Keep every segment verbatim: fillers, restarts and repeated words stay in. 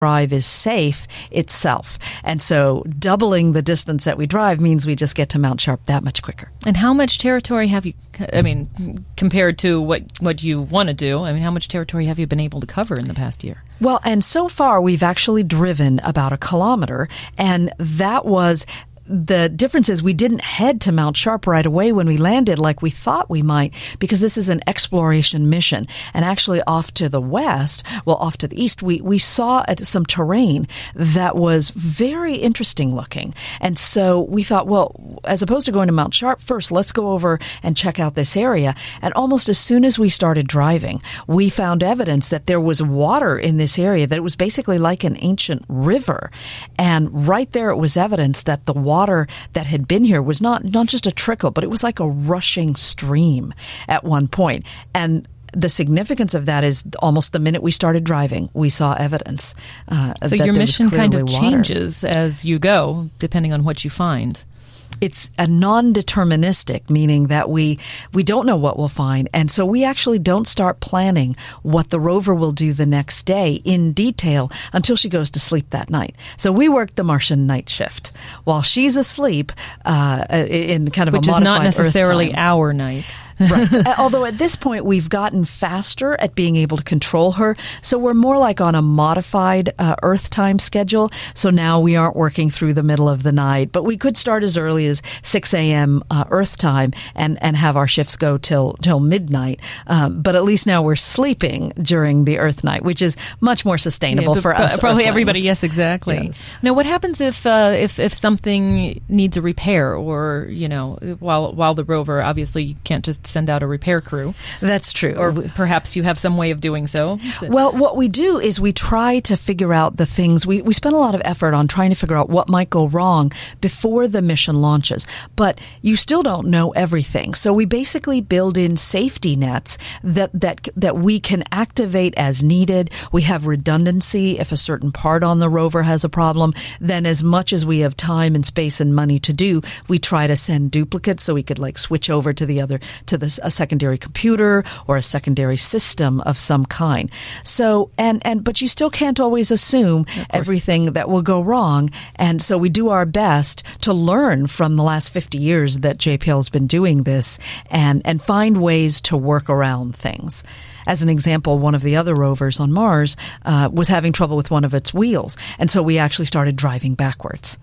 drive is safe itself. And so doubling the distance that we drive means we just get to Mount Sharp that much quicker. And how much territory have you, I mean, compared to what, what you want to do, I mean, how much territory have you been able to cover in the past year? Well, and so far we've actually driven about a kilometer, and that was... The difference is we didn't head to Mount Sharp right away when we landed like we thought we might, because this is an exploration mission. And actually off to the west, well, off to the east, we, we saw some terrain that was very interesting looking. And so we thought, well, as opposed to going to Mount Sharp first, let's go over and check out this area. And almost as soon as we started driving, we found evidence that there was water in this area, that it was basically like an ancient river. And right there it was evidence that the water water that had been here was not, not just a trickle, but it was like a rushing stream at one point. And the significance of that is almost the minute we started driving, we saw evidence. Uh, so that your mission kind of water. changes as you go, depending on what you find. It's a non-deterministic, meaning that we we don't know what we'll find. And so we actually don't start planning what the rover will do the next day in detail until she goes to sleep that night. So we work the Martian night shift while she's asleep uh, in kind of Which a modified Which is not necessarily Earth time. Our night. Right. Although at this point we've gotten faster at being able to control her, so we're more like on a modified uh, Earth time schedule. So now we aren't working through the middle of the night, but we could start as early as six a.m. Uh, Earth time and, and have our shifts go till till midnight. Um, but at least now we're sleeping during the Earth night, which is much more sustainable yeah, for us. Probably Earthlings. Everybody. Yes, exactly. Yes. Now, what happens if uh, if if something needs a repair, or you know, while while the rover, obviously you can't just send out a repair crew. That's true. Or perhaps you have some way of doing so. Well, what we do is we try to figure out the things. We, we spend a lot of effort on trying to figure out what might go wrong before the mission launches. But you still don't know everything. So we basically build in safety nets that, that, that we can activate as needed. We have redundancy. If a certain part on the rover has a problem, then as much as we have time and space and money to do, we try to send duplicates so we could like switch over to the other, to this, a secondary computer or a secondary system of some kind. So, and, and, but you still can't always assume everything that will go wrong. And so we do our best to learn from the last fifty years that J P L has been doing this and, and find ways to work around things. As an example, one of the other rovers on Mars uh, was having trouble with one of its wheels. And so we actually started driving backwards.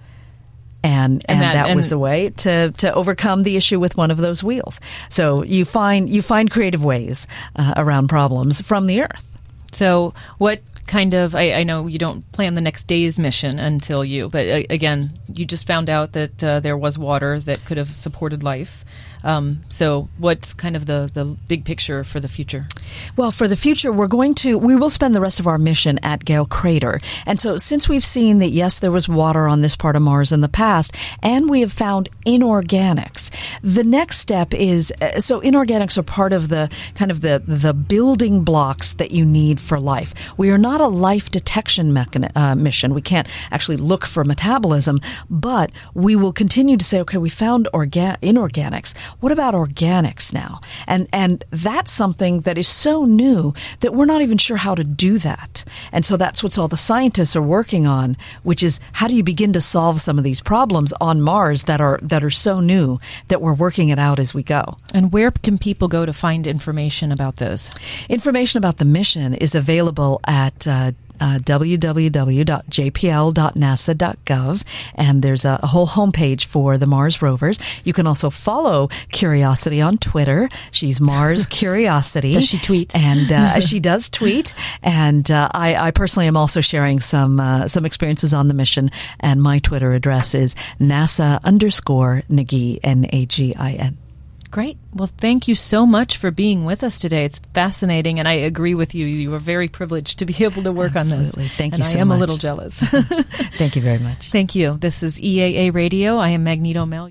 And, and, and that, that and was a way to, to overcome the issue with one of those wheels. So you find you find creative ways uh, around problems from the Earth. So what kind of, I, I know you don't plan the next day's mission until you, but uh, again, you just found out that uh, there was water that could have supported life. Um, so what's kind of the, the big picture for the future? Well, for the future, we're going to, we will spend the rest of our mission at Gale Crater. And so since we've seen that, yes, there was water on this part of Mars in the past, and we have found inorganics, the next step is, uh, so inorganics are part of the kind of the, the building blocks that you need for life. We are not a life detection mechan- uh, mission. We can't actually look for metabolism, but we will continue to say, okay, we found orga- inorganics. What about organics now? And and that's something that is so new that we're not even sure how to do that. And so that's what all the scientists are working on, which is how do you begin to solve some of these problems on Mars that are that are so new that we're working it out as we go. And where can people go to find information about this? Information about the mission is available at uh, Uh, w w w dot j p l dot nasa dot gov, and there's a, a whole homepage for the Mars rovers. You can also follow Curiosity on Twitter. She's Mars Curiosity. Does she tweet? And uh, she does tweet. And uh, I, I personally am also sharing some uh, some experiences on the mission, and my Twitter address is NASA underscore Nagin, N A G I N. Great. Well, thank you so much for being with us today. It's fascinating, and I agree with you. You are very privileged to be able to work Absolutely. on this. Thank and you so much. I am much. a little jealous. Thank you very much. Thank you. This is E A A Radio. I am Magneto Mel.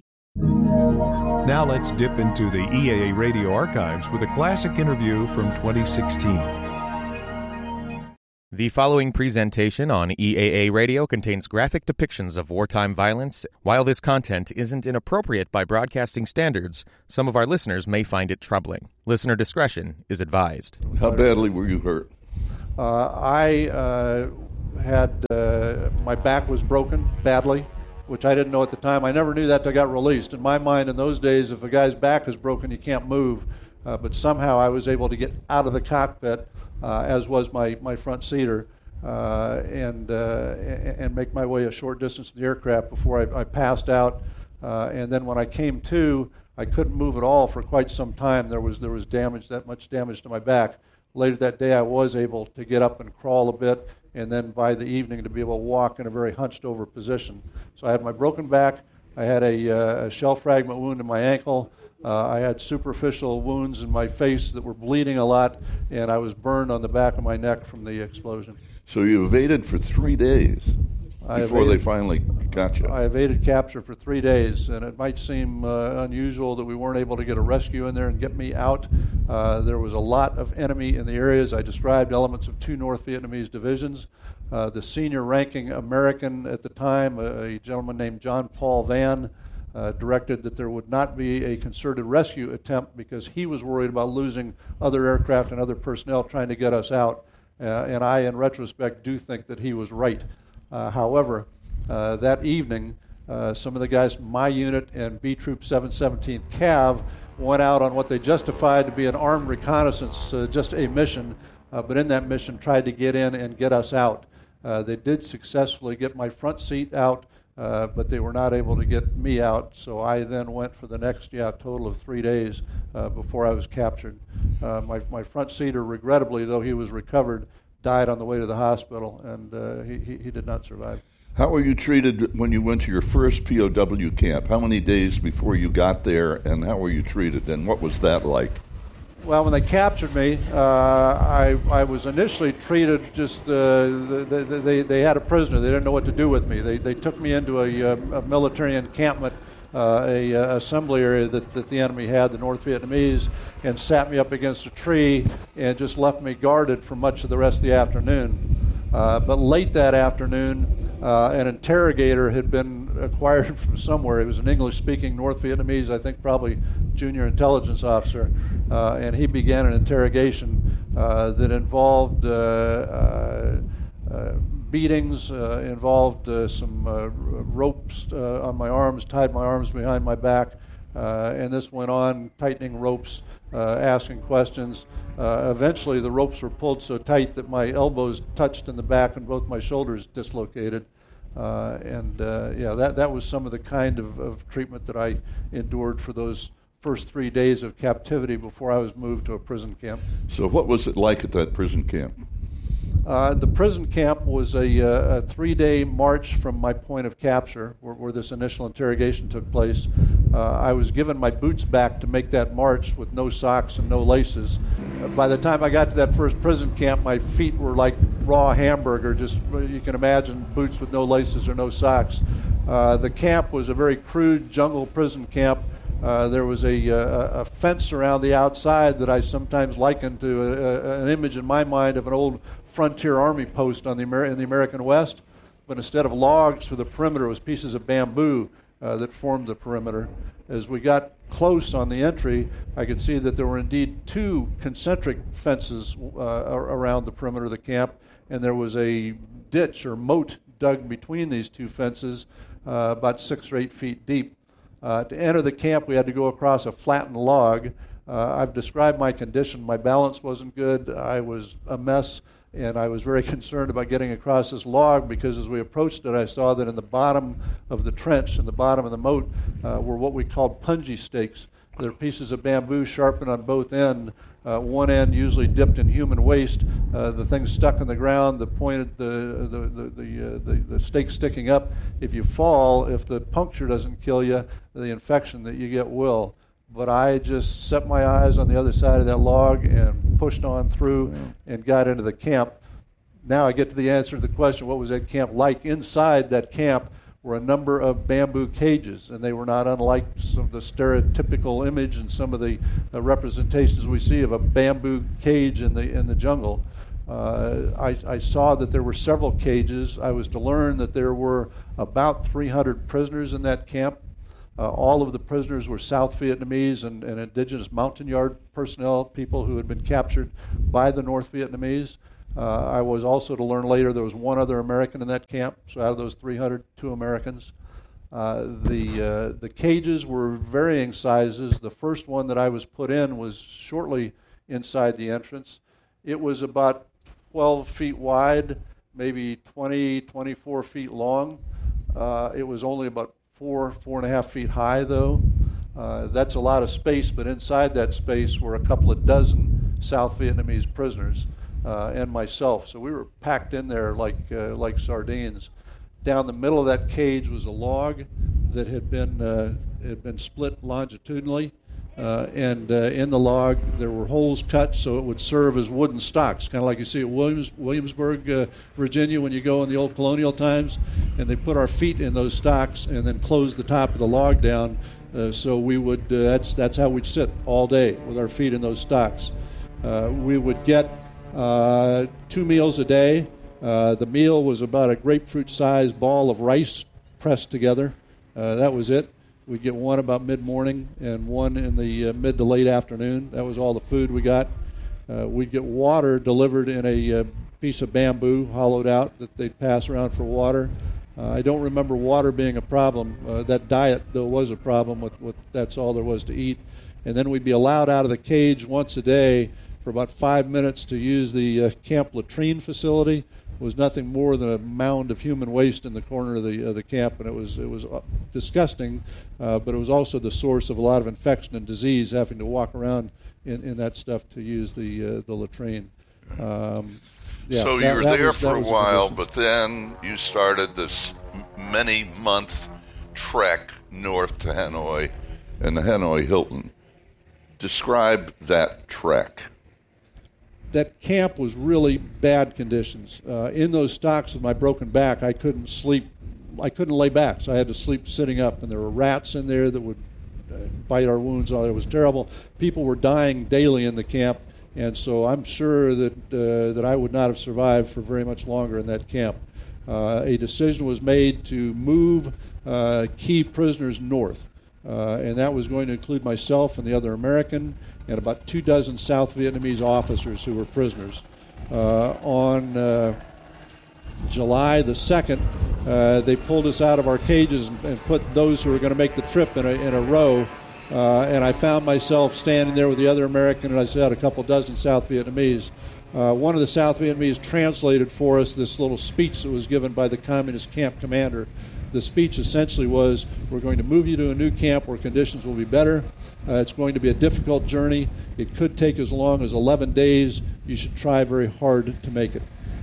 Now let's dip into the E A A Radio archives with a classic interview from twenty sixteen. The following presentation on E A A Radio contains graphic depictions of wartime violence. While this content isn't inappropriate by broadcasting standards, some of our listeners may find it troubling. Listener discretion is advised. How badly were you hurt? Uh, I uh, had, uh, my back was broken badly, which I didn't know at the time. I never knew that till I got released. In my mind, in those days, if a guy's back is broken, you can't move. Uh, but somehow I was able to get out of the cockpit, uh, as was my, my front seater, uh, and uh, and make my way a short distance in the aircraft before I, I passed out. Uh, and then when I came to, I couldn't move at all for quite some time. There was there was damage, that much damage to my back. Later that day, I was able to get up and crawl a bit, and then by the evening to be able to walk in a very hunched over position. So I had my broken back, I had a, uh, a shell fragment wound in my ankle, uh, I had superficial wounds in my face that were bleeding a lot, and I was burned on the back of my neck from the explosion. So you evaded for three days I before evaded, they finally got you. I evaded capture for three days, and it might seem uh, unusual that we weren't able to get a rescue in there and get me out. Uh, there was a lot of enemy in the areas I described, elements of two North Vietnamese divisions. Uh, the senior ranking American at the time, a, a gentleman named John Paul Vann, uh, directed that there would not be a concerted rescue attempt because he was worried about losing other aircraft and other personnel trying to get us out. Uh, and I, in retrospect, do think that he was right. Uh, however, uh, that evening, uh, some of the guys from my unit and B Troop seven seventeenth Cav went out on what they justified to be an armed reconnaissance, uh, just a mission, uh, but in that mission tried to get in and get us out. Uh, they did successfully get my front seat out, uh, but they were not able to get me out, so I then went for the next, yeah, total of three days uh, before I was captured. Uh, my, my front seater, regrettably, though he was recovered, died on the way to the hospital, and uh, he, he, he did not survive. How were you treated when you went to your first P O W camp? How many days before you got there, and how were you treated, and what was that like? Well, when they captured me, uh, I, I was initially treated just, uh, they, they, they had a prisoner. They didn't know what to do with me. They, they took me into a, a military encampment, uh, a, a assembly area that, that the enemy had, the North Vietnamese, and sat me up against a tree and just left me guarded for much of the rest of the afternoon. Uh, but late that afternoon, uh, an interrogator had been acquired from somewhere. He was an English-speaking North Vietnamese, I think probably junior intelligence officer, uh, and he began an interrogation uh, that involved uh, uh, uh, beatings, uh, involved uh, some uh, ropes uh, on my arms, tied my arms behind my back, uh, and this went on, tightening ropes, uh, asking questions. Uh, eventually the ropes were pulled so tight that my elbows touched in the back and both my shoulders dislocated. Uh, and uh, yeah, that, that was some of the kind of, of treatment that I endured for those first three days of captivity before I was moved to a prison camp. So what was it like at that prison camp? Uh, the prison camp was a, uh, a three-day march from my point of capture, where, where this initial interrogation took place. Uh, I was given my boots back to make that march with no socks and no laces. Uh, by the time I got to that first prison camp, my feet were like raw hamburger, just, you can imagine, boots with no laces or no socks. Uh, the camp was a very crude jungle prison camp. Uh, there was a, a, a fence around the outside that I sometimes likened to a, a, an image in my mind of an old frontier army post on the Amer- in the American West, but instead of logs for the perimeter, it was pieces of bamboo uh, that formed the perimeter. As we got close on the entry, I could see that there were indeed two concentric fences uh, around the perimeter of the camp, and there was a ditch or moat dug between these two fences, uh, about six or eight feet deep. Uh, to enter the camp, we had to go across a flattened log. Uh, I've described my condition. My balance wasn't good. I was a mess, and I was very concerned about getting across this log because as we approached it, I saw that in the bottom of the trench, in the bottom of the moat, uh, were what we called punji stakes. They're pieces of bamboo sharpened on both ends, uh, one end usually dipped in human waste, uh, the thing stuck in the ground, the pointed, the the the the, uh, the the stake sticking up. If you fall, if the puncture doesn't kill you, the infection that you get will. But I just set my eyes on the other side of that log and pushed on through and got into the camp. Now I get to the answer to the question, what was that camp like? Inside that camp were a number of bamboo cages, and they were not unlike some of the stereotypical image and some of the uh, representations we see of a bamboo cage in the in the jungle. Uh, I, I saw that there were several cages. I was to learn that there were about three hundred prisoners in that camp. Uh, all of the prisoners were South Vietnamese and, and indigenous Mountain Yard personnel, people who had been captured by the North Vietnamese. Uh, I was also to learn later there was one other American in that camp, so out of those three hundred, two Americans. Uh, the uh, the cages were varying sizes. The first one that I was put in was shortly inside the entrance. It was about twelve feet wide, maybe twenty, twenty-four feet long. Uh, it was only about four, four and a half feet high, though. Uh, that's a lot of space, but inside that space were a couple of dozen South Vietnamese prisoners uh, and myself. So we were packed in there like uh, like sardines. Down the middle of that cage was a log that had been uh, had been split longitudinally, uh, and uh, in the log there were holes cut so it would serve as wooden stocks, kind of like you see at Williams, Williamsburg, uh, Virginia, when you go in the old colonial times, and they put our feet in those stocks and then close the top of the log down, uh, so we would uh, that's that's how we'd sit all day with our feet in those stocks. Uh, we would get uh, two meals a day. Uh, the meal was about a grapefruit-sized ball of rice pressed together. Uh, that was it. We'd get one about mid-morning and one in the uh, mid to late afternoon. That was all the food we got. Uh, we'd get water delivered in a uh, piece of bamboo hollowed out that they'd pass around for water. Uh, I don't remember water being a problem. Uh, that diet, though, was a problem. With, with that's all there was to eat. And then we'd be allowed out of the cage once a day for about five minutes to use the uh, camp latrine facility. It was nothing more than a mound of human waste in the corner of the of the camp, and it was it was disgusting. Uh, but it was also the source of a lot of infection and disease, having to walk around in, in that stuff to use the uh, the latrine. Um, yeah, so that, you were that there was, for a while, but then you started this many-month trek north to Hanoi and the Hanoi Hilton. Describe that trek. That camp was really bad conditions. Uh, in those stocks with my broken back, I couldn't sleep. I couldn't lay back, so I had to sleep sitting up. And there were rats in there that would uh, bite our wounds. Oh, it was terrible. People were dying daily in the camp, and so I'm sure that uh, that I would not have survived for very much longer in that camp. Uh, a decision was made to move uh, key prisoners north, uh, and that was going to include myself and the other American and about two dozen South Vietnamese officers who were prisoners. Uh, on uh, July the second, uh, they pulled us out of our cages and, and put those who were going to make the trip in a, in a row, uh, and I found myself standing there with the other American, and I said a couple dozen South Vietnamese. Uh, one of the South Vietnamese translated for us this little speech that was given by the communist camp commander. The speech essentially was, we're going to move you to a new camp where conditions will be better. Uh, it's going to be a difficult journey. It could take as long as eleven days. You should try very hard to make it.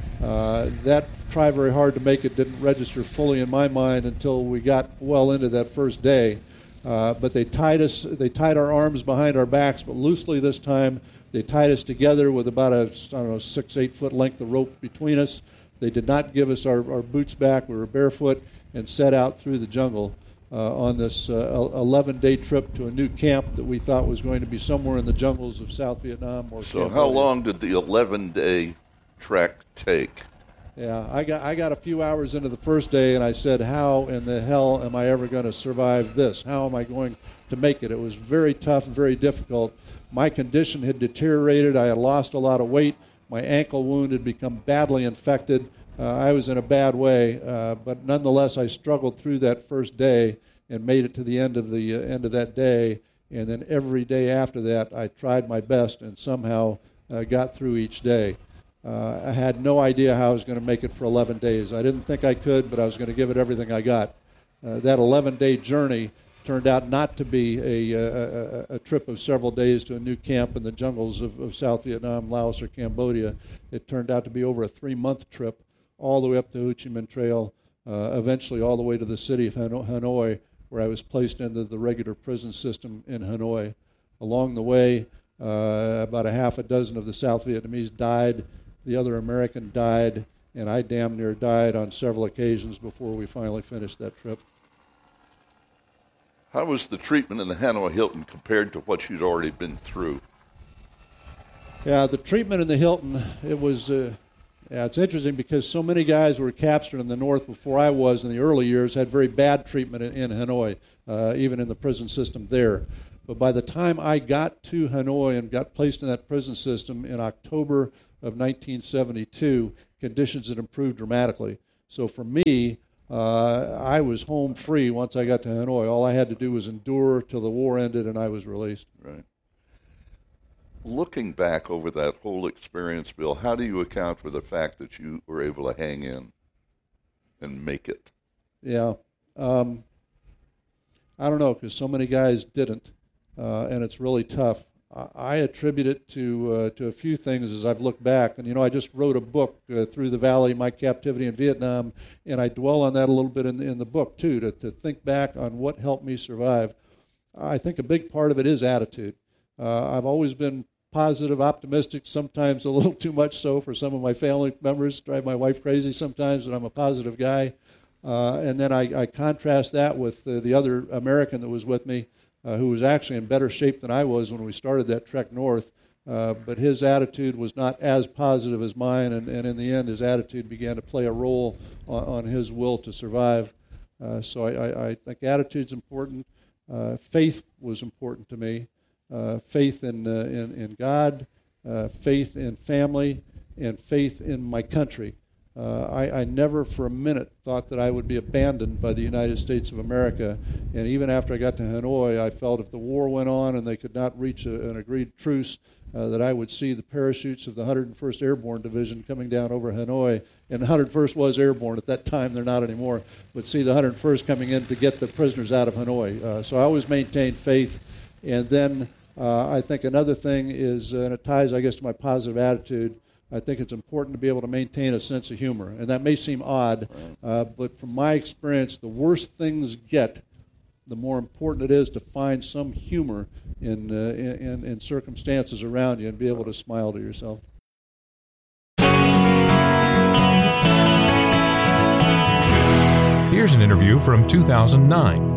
Uh, that try very hard to make it didn't register fully in my mind until we got well into that first day. Uh, but they tied us, they tied our arms behind our backs, but loosely this time. They tied us together with about a, I don't know, six, eight foot length of rope between us. They did not give us our, our boots back. We were barefoot and set out through the jungle uh, on this uh, eleven-day trip to a new camp that we thought was going to be somewhere in the jungles of South Vietnam. Or so Cambodia. How long did the eleven-day trek take? Yeah, I got I got a few hours into the first day, and I said, how in the hell am I ever going to survive this? How am I going to make it? It was very tough and very difficult. My condition had deteriorated. I had lost a lot of weight. My ankle wound had become badly infected. Uh, I was in a bad way, uh, but nonetheless, I struggled through that first day and made it to the end of the uh, end of that day. And then every day after that, I tried my best and somehow uh, got through each day. Uh, I had no idea how I was going to make it for eleven days. I didn't think I could, but I was going to give it everything I got. Uh, that eleven-day journey turned out not to be a, a, a, a trip of several days to a new camp in the jungles of, of South Vietnam, Laos, or Cambodia. It turned out to be over a three-month trip, all the way up the Ho Chi Minh Trail, uh, eventually all the way to the city of Hanoi, where I was placed into the regular prison system in Hanoi. Along the way, uh, about a half a dozen of the South Vietnamese died. The other American died, and I damn near died on several occasions before we finally finished that trip. How was the treatment in the Hanoi Hilton compared to what you'd already been through? Yeah, the treatment in the Hilton, it was, uh, yeah, it's interesting because so many guys who were captured in the north before I was in the early years had very bad treatment in, in Hanoi, uh, even in the prison system there. But by the time I got to Hanoi and got placed in that prison system in October of nineteen seventy-two, conditions had improved dramatically. So for me, uh, I was home free once I got to Hanoi. All I had to do was endure till the war ended and I was released. Right. Looking back over that whole experience, Bill, how do you account for the fact that you were able to hang in and make it? Yeah. Um, I don't know, because so many guys didn't, uh, and it's really tough. I, I attribute it to uh, to a few things as I've looked back. And, you know, I just wrote a book, uh, Through the Valley, My Captivity in Vietnam, and I dwell on that a little bit in the, in the book, too, to, to think back on what helped me survive. I think a big part of it is attitude. Uh, I've always been positive, optimistic, sometimes a little too much so for some of my family members, drive my wife crazy sometimes, and I'm a positive guy. Uh, and then I, I contrast that with uh, the other American that was with me, uh, who was actually in better shape than I was when we started that trek north. Uh, but his attitude was not as positive as mine, and, and in the end, his attitude began to play a role on, on his will to survive. Uh, so I, I, I think attitude's important. Uh, faith was important to me. Uh, faith in, uh, in in God, uh, faith in family, and faith in my country. Uh, I, I never for a minute thought that I would be abandoned by the United States of America. And even after I got to Hanoi, I felt if the war went on and they could not reach a, an agreed truce, uh, that I would see the parachutes of the one hundred first Airborne Division coming down over Hanoi. And the one hundred first was airborne at that time. They're not anymore. But see the one hundred first coming in to get the prisoners out of Hanoi. Uh, so I always maintained faith. And then uh, I think another thing is, uh, and it ties, I guess, to my positive attitude, I think it's important to be able to maintain a sense of humor. And that may seem odd, uh, but from my experience, the worse things get, the more important it is to find some humor in, uh, in, in circumstances around you and be able to smile to yourself. Here's an interview from two thousand nine.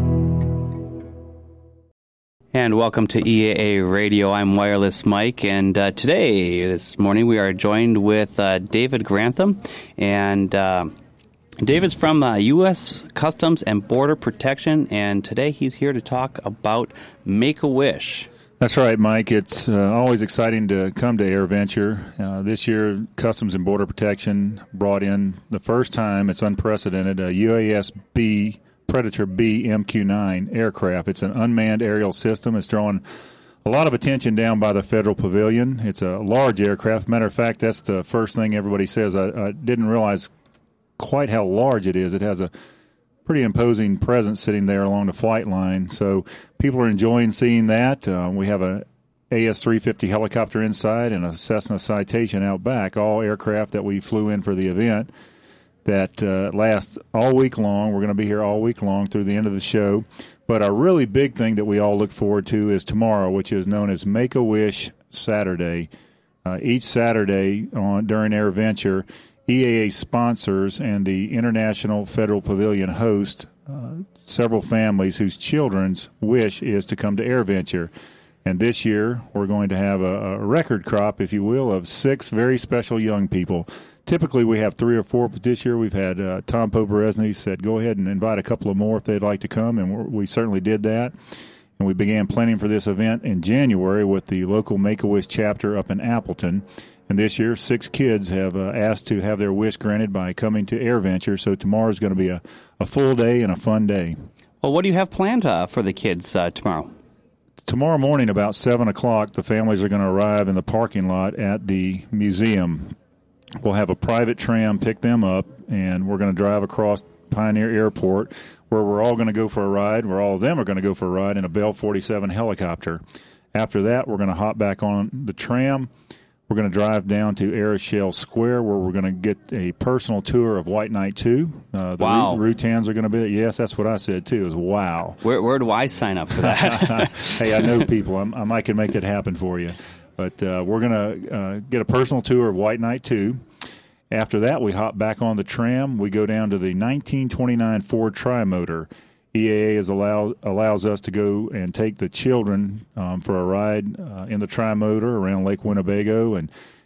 And welcome to E A A Radio. I'm Wireless Mike, and uh, today, this morning, we are joined with uh, David Grantham, and uh, David's from uh, U S Customs and Border Protection, and today he's here to talk about Make-A-Wish. That's right, Mike. It's uh, always exciting to come to AirVenture. Uh, this year, Customs and Border Protection brought in, the first time, it's unprecedented, a U A S B Predator B M Q nine aircraft. It's an unmanned aerial system. It's drawing a lot of attention down by the Federal Pavilion. It's a large aircraft. Matter of fact, that's the first thing everybody says. I, I didn't realize quite how large it is. It has a pretty imposing presence sitting there along the flight line. So people are enjoying seeing that. Uh, we have a A S three fifty helicopter inside and a Cessna Citation out back, all aircraft that we flew in for the event. That uh, lasts all week long. We're going to be here all week long through the end of the show. But our really big thing that we all look forward to is tomorrow, which is known as Make-A-Wish Saturday. Uh, each Saturday on during AirVenture, E A A sponsors and the International Federal Pavilion host uh, several families whose children's wish is to come to AirVenture. And this year, we're going to have a, a record crop, if you will, of six very special young people. Typically, we have three or four, but this year we've had uh, Tom Poberesny said, go ahead and invite a couple of more if they'd like to come, and we're, we certainly did that. And we began planning for this event in January with the local Make-A-Wish chapter up in Appleton. And this year, six kids have uh, asked to have their wish granted by coming to AirVenture, so tomorrow is going to be a, a full day and a fun day. Well, what do you have planned uh, for the kids uh, tomorrow? Tomorrow morning, about seven o'clock, the families are going to arrive in the parking lot at the museum. We'll have a private tram pick them up, and we're going to drive across Pioneer Airport, where we're all going to go for a ride, where all of them are going to go for a ride in a Bell forty-seven helicopter. After that, we're going to hop back on the tram. We're going to drive down to Aeroshell Square, where we're going to get a personal tour of White Knight two. Uh, the wow. Rutans are going to be there. Yes, that's what I said, too, is wow. Where, where do I sign up for that? Hey, I know people. I'm, I might can make that happen for you. But uh, we're going to uh, get a personal tour of White Knight two. After that, we hop back on the tram. We go down to the nineteen twenty-nine Ford Tri-Motor. E A A is allow, allows us to go and take the children um, for a ride uh, in the Tri-Motor around Lake Winnebago and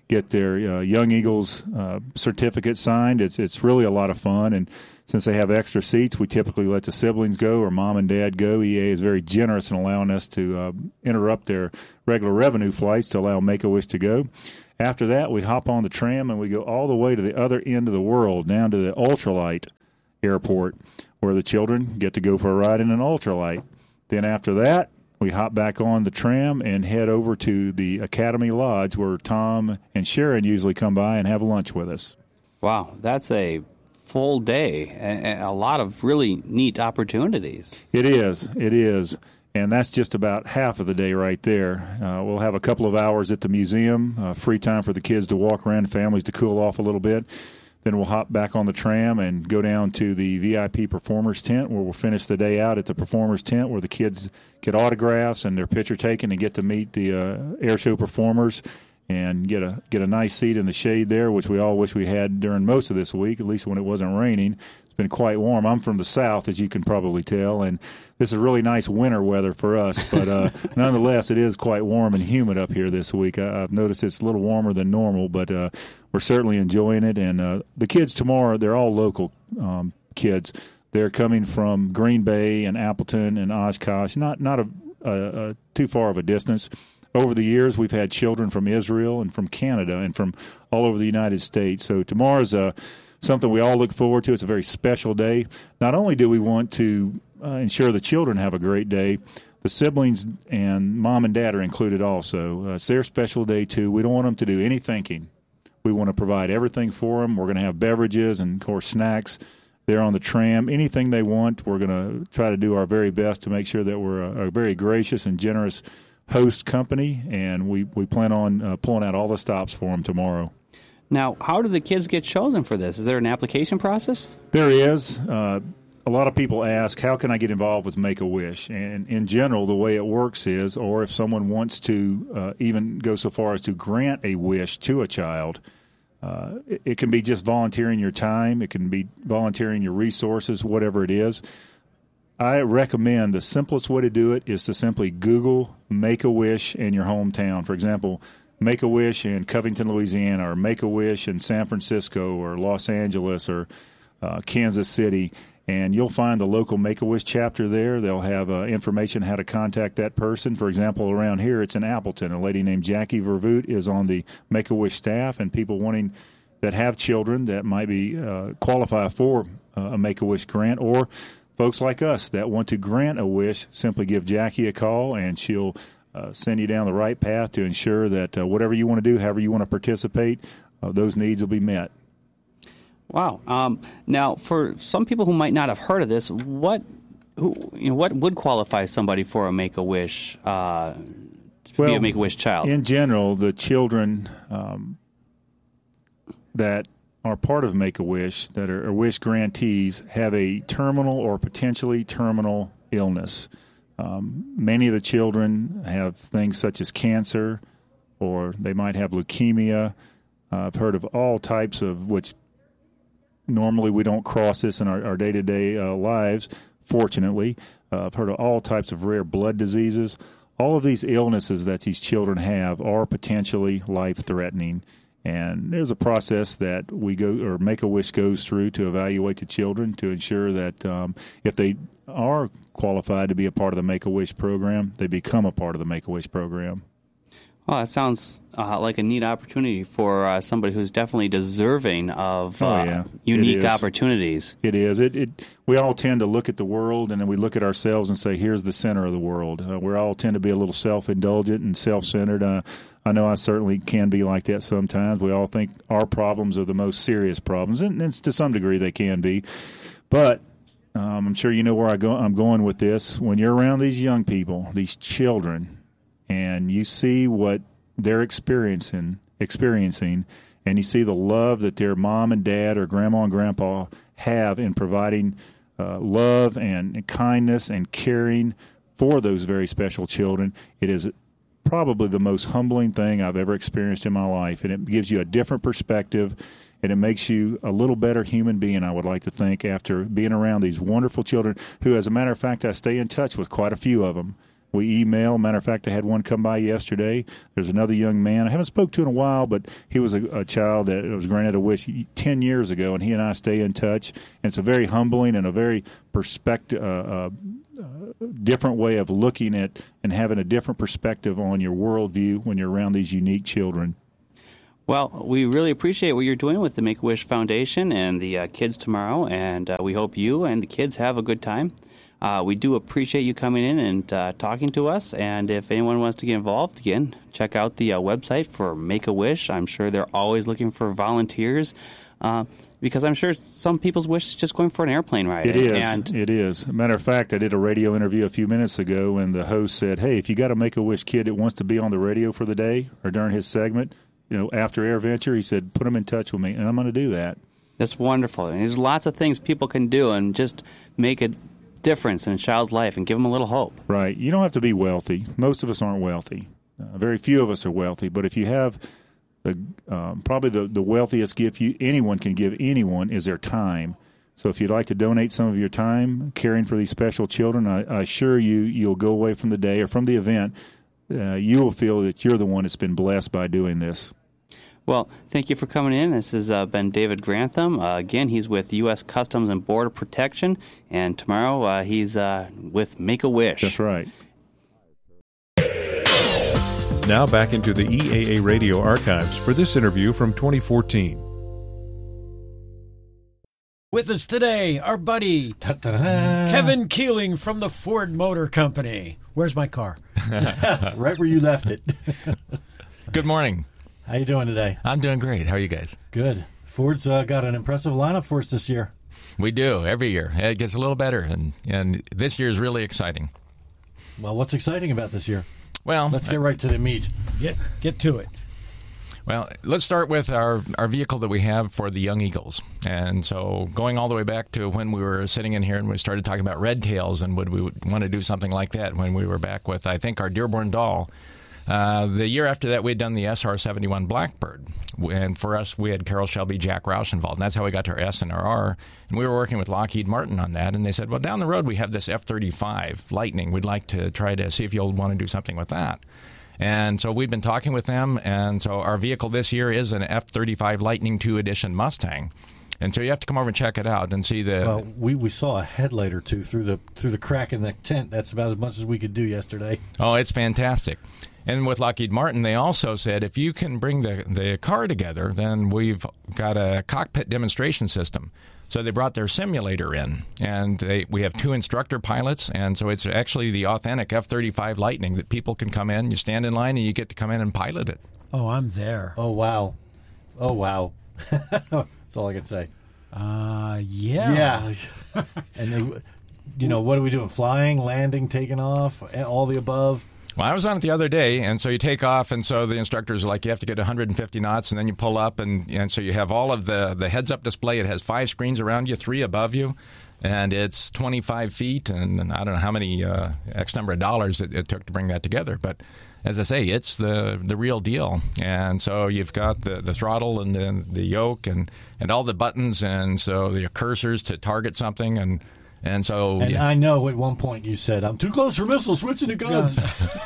get their uh, Young Eagles uh, certificate signed. It's it's really a lot of fun, and since they have extra seats, we typically let the siblings go or mom and dad go. E A is very generous in allowing us to uh, interrupt their regular revenue flights to allow Make-A-Wish to go. After that, we hop on the tram and we go all the way to the other end of the world, down to the ultralight airport, where the children get to go for a ride in an ultralight. Then after that, we hop back on the tram and head over to the Academy Lodge, where Tom and Sharon usually come by and have lunch with us. Wow, that's a full day and a lot of really neat opportunities. It is. It is. And that's just about half of the day right there. Uh, we'll have a couple of hours at the museum, uh, free time for the kids to walk around, families to cool off a little bit. Then we'll hop back on the tram and go down to the V I P Performers Tent, where we'll finish the day out at the Performers Tent, where the kids get autographs and their picture taken and get to meet the uh, air show performers and get a get a nice seat in the shade there, which we all wish we had during most of this week, at least when it wasn't raining. It's been quite warm. I'm from the south, as you can probably tell, and this is really nice winter weather for us. But uh, nonetheless, it is quite warm and humid up here this week. I, I've noticed it's a little warmer than normal, but uh, we're certainly enjoying it. And uh, the kids tomorrow, they're all local um, kids. They're coming from Green Bay and Appleton and Oshkosh, not not a, a, a too far of a distance. Over the years, we've had children from Israel and from Canada and from all over the United States. So tomorrow's uh, something we all look forward to. It's a very special day. Not only do we want to uh, ensure the children have a great day, the siblings and mom and dad are included also. Uh, it's their special day, too. We don't want them to do any thinking. We want to provide everything for them. We're going to have beverages and, of course, snacks. They're on the tram. Anything they want, we're going to try to do our very best to make sure that we're a, a very gracious and generous host company, and we, we plan on uh, pulling out all the stops for them tomorrow. Now, how do the kids get chosen for this? Is there an application process? There is. Uh, a lot of people ask, how can I get involved with Make-A-Wish? And in general, the way it works is, or if someone wants to uh, even go so far as to grant a wish to a child, uh, it, it can be just volunteering your time. It can be volunteering your resources, whatever it is. I recommend the simplest way to do it is to simply Google Make-A-Wish in your hometown. For example, Make-A-Wish in Covington, Louisiana, or Make-A-Wish in San Francisco or Los Angeles or uh, Kansas City, and you'll find the local Make-A-Wish chapter there. They'll have uh, information how to contact that person. For example, around here, it's in Appleton. A lady named Jackie Vervoot is on the Make-A-Wish staff, and people wanting that have children that might be uh, qualify for uh, a Make-A-Wish grant, or folks like us that want to grant a wish, simply give Jackie a call, and she'll uh, send you down the right path to ensure that uh, whatever you want to do, however you want to participate, uh, those needs will be met. Wow. Um, now, for some people who might not have heard of this, what who, you know, what would qualify somebody for a Make-A-Wish, uh, to well, be a Make-A-Wish child? In general, the children um, that are part of Make-A-Wish, that are, are wish grantees, have a terminal or potentially terminal illness. Um, many of the children have things such as cancer, or they might have leukemia. Uh, I've heard of all types of, which normally we don't cross this in our, our day-to-day uh, lives, fortunately. Uh, I've heard of all types of rare blood diseases. All of these illnesses that these children have are potentially life-threatening. And there's a process that we go, or Make-A-Wish goes through to evaluate the children to ensure that um, if they are qualified to be a part of the Make-A-Wish program, they become a part of the Make-A-Wish program. Well, that sounds uh, like a neat opportunity for uh, somebody who's definitely deserving of uh, oh, yeah. unique it opportunities. It is. It, it. We all tend to look at the world, and then we look at ourselves and say, here's the center of the world. Uh, we all tend to be a little self-indulgent and self-centered. Uh, I know I certainly can be like that sometimes. We all think our problems are the most serious problems, and, and to some degree they can be. But um, I'm sure you know where I go, I'm going with this. When you're around these young people, these children, and you see what they're experiencing, experiencing, and you see the love that their mom and dad or grandma and grandpa have in providing uh, love and, and kindness and caring for those very special children, it is probably the most humbling thing I've ever experienced in my life. And it gives you a different perspective, and it makes you a little better human being, I would like to think, after being around these wonderful children who, as a matter of fact, I stay in touch with quite a few of them. We email. Matter of fact, I had one come by yesterday. There's another young man I haven't spoke to in a while, but he was a, a child that was granted a wish ten years ago, and he and I stay in touch. And it's a very humbling and a very perspective, uh, uh, uh, different way of looking at and having a different perspective on your worldview when you're around these unique children. Well, we really appreciate what you're doing with the Make-A-Wish Foundation and the uh, kids tomorrow, and uh, we hope you and the kids have a good time. Uh, we do appreciate you coming in and uh, talking to us, and if anyone wants to get involved, again, check out the uh, website for Make-A-Wish. I'm sure they're always looking for volunteers, uh, because I'm sure some people's wish is just going for an airplane ride. It is. And it is. Matter of fact, I did a radio interview a few minutes ago, and the host said, hey, if you got a Make-A-Wish kid that wants to be on the radio for the day or during his segment, you know, after AirVenture, he said, put them in touch with me, and I'm going to do that. That's wonderful. And there's lots of things people can do and just make a difference in a child's life and give them a little hope. Right. You don't have to be wealthy. Most of us aren't wealthy. Uh, very few of us are wealthy. But if you have the um, probably the, the wealthiest gift you anyone can give anyone is their time. So if you'd like to donate some of your time caring for these special children, I, I assure you you'll go away from the day or from the event, uh, you will feel that you're the one that's been blessed by doing this. Well, thank you for coming in. This has uh, been David Grantham. Uh, again, he's with U S Customs and Border Protection, and tomorrow uh, he's uh, with Make-A-Wish. That's right. Now back into the E A A Radio archives for this interview from twenty fourteen. With us today, our buddy, Ta-ta-da. Kevin Keeling from the Ford Motor Company. Where's my car? Right where you left it. Good morning. How you doing today? I'm doing great. How are you guys? Good. Ford's uh, got an impressive lineup for us this year. We do, every year. It gets a little better, and, and this year is really exciting. Well, what's exciting about this year? Well, let's get right to the meat. Get get to it. Well, let's start with our, our vehicle that we have for the Young Eagles. And so going all the way back to when we were sitting in here and we started talking about red tails and would we want to do something like that when we were back with, I think, our Dearborn Doll. Uh, the year after that, we had done the S R seventy-one Blackbird. And for us, we had Carroll Shelby, Jack Roush involved. And that's how we got to our S and our R. And we were working with Lockheed Martin on that. And they said, well, down the road, we have this F thirty-five Lightning. We'd like to try to see if you'll want to do something with that. And so we've been talking with them. And so our vehicle this year is an F thirty-five Lightning two Edition Mustang. And so you have to come over and check it out and see the... Well, we, we saw a headlight or two through the through the crack in the tent. That's about as much as we could do yesterday. Oh, it's fantastic. And with Lockheed Martin, they also said, if you can bring the, the car together, then we've got a cockpit demonstration system. So they brought their simulator in, and they, we have two instructor pilots, and so it's actually the authentic F thirty-five Lightning that people can come in, you stand in line, and you get to come in and pilot it. Oh, I'm there. Oh, wow. Oh, wow. That's all I can say. Uh, yeah. Yeah. And, they, you know, what are we doing? Flying, landing, taking off, all the above? Well, I was on it the other day, and so you take off, and so the instructors are like, you have to get one hundred fifty knots, and then you pull up, and, and so you have all of the, the heads-up display. It has five screens around you, three above you, and it's twenty-five feet, and I don't know how many uh, X number of dollars it, it took to bring that together. But as I say, it's the the real deal. And so you've got the, the throttle and the, the yoke and, and all the buttons, and so the cursors to target something, and And so, and yeah. I know at one point you said, I'm too close for missiles, switching to guns.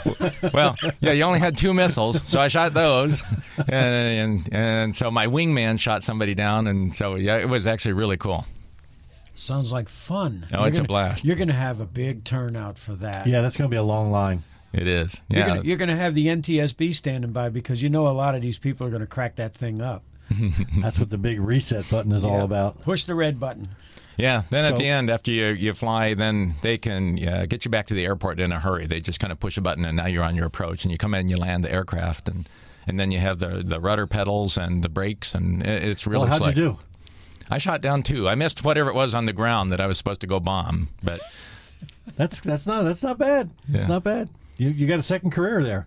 Well, yeah, you only had two missiles, so I shot those. And, and and so my wingman shot somebody down, and so, yeah, it was actually really cool. Sounds like fun. Oh, you're it's gonna, a blast. You're going to have a big turnout for that. Yeah, that's going to be a long line. It is. Yeah. You're going to have the N T S B standing by because you know a lot of these people are going to crack that thing up. That's what the big reset button is yeah. all about. Push the red button. Yeah, then so, at the end, after you, you fly, then they can uh, get you back to the airport in a hurry. They just kind of push a button, and now you're on your approach, and you come in and you land the aircraft, and, and then you have the the rudder pedals and the brakes, and it, it's really well, how'd slick. you do? I shot down two. I missed whatever it was on the ground that I was supposed to go bomb, but that's that's not that's not bad. It's yeah. not bad. You you got a second career there.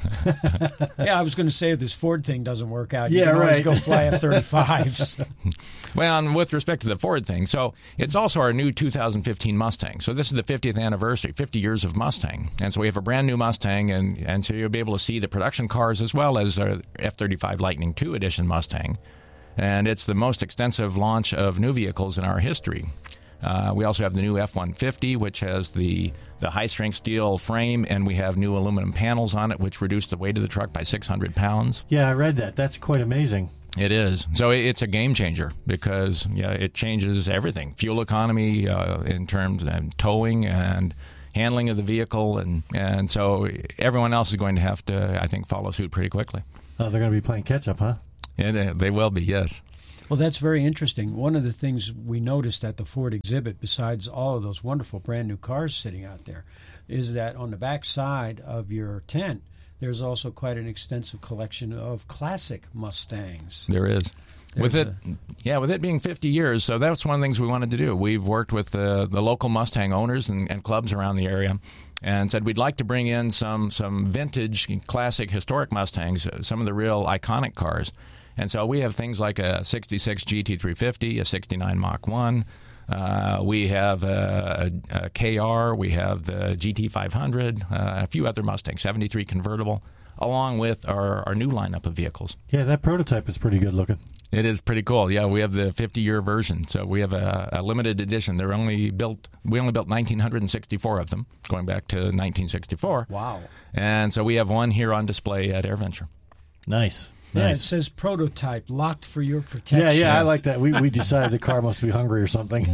Yeah, I was going to say if this Ford thing doesn't work out, you yeah, can always right. go fly F thirty-fives. Well, and with respect to the Ford thing, so it's also our new two thousand fifteen Mustang. So this is the fiftieth anniversary, fifty years of Mustang. And so we have a brand new Mustang, and, and so you'll be able to see the production cars as well as our F thirty-five Lightning two Edition Mustang. And it's the most extensive launch of new vehicles in our history. Uh, we also have the new F one fifty, which has the, the high-strength steel frame, and we have new aluminum panels on it, which reduce the weight of the truck by six hundred pounds. Yeah, I read that. That's quite amazing. It is. So it's a game changer because yeah, it changes everything. Fuel economy uh, in terms of towing and handling of the vehicle, and, and so everyone else is going to have to, I think, follow suit pretty quickly. Oh, they're going to be playing catch-up, huh? Yeah, they will be, yes. Well, that's very interesting. One of the things we noticed at the Ford exhibit, besides all of those wonderful brand-new cars sitting out there, is that on the back side of your tent, there's also quite an extensive collection of classic Mustangs. There is. There's with it, a, yeah, with it being fifty years, so that's one of the things we wanted to do. We've worked with the, the local Mustang owners and, and clubs around the area and said we'd like to bring in some, some vintage, classic, historic Mustangs, some of the real iconic cars. And so we have things like a sixty-six G T three fifty, a sixty-nine Mach one. Uh, we have a, a, a K R. We have the G T five hundred, uh, a few other Mustangs, seventy-three convertible, along with our, our new lineup of vehicles. Yeah, that prototype is pretty good looking. It is pretty cool. Yeah, we have the fifty-year version, so we have a, a limited edition. They're only built. We only built one thousand nine hundred sixty-four of them, going back to nineteen sixty-four. Wow! And so we have one here on display at AirVenture. Nice. Yeah, nice. It says prototype, locked for your protection. Yeah, yeah, I like that. We we decided the car must be hungry or something.